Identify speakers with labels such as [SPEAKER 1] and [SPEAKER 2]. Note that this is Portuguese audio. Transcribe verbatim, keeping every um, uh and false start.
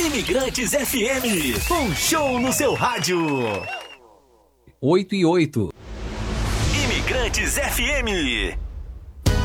[SPEAKER 1] Imigrantes F M, um show no seu rádio.
[SPEAKER 2] oito e oito.
[SPEAKER 1] Imigrantes F M.